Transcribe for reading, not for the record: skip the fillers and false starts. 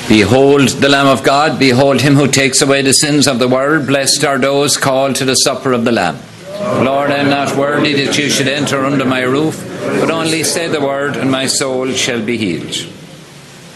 Behold the Lamb of God, behold him who takes away the sins of the world. Blessed are those called to the supper of the Lamb. Lord, I am not worthy that you should enter under my roof, but only say the word, and my soul shall be healed.